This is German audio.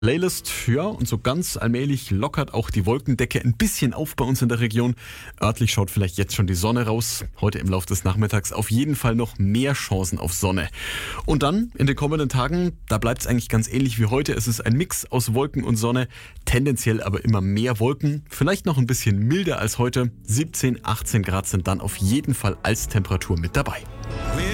Playlist, ja, und so ganz allmählich lockert auch die Wolkendecke ein bisschen auf bei uns in der Region. Örtlich schaut vielleicht jetzt schon die Sonne raus. Heute im Laufe des Nachmittags auf jeden Fall noch mehr Chancen auf Sonne. Und dann in den kommenden Tagen, da bleibt es eigentlich ganz ähnlich wie heute. Es ist ein Mix aus Wolken und Sonne, tendenziell aber immer mehr Wolken. Vielleicht noch ein bisschen milder als heute. 17, 18 Grad sind dann auf jeden Fall als Temperatur mit dabei.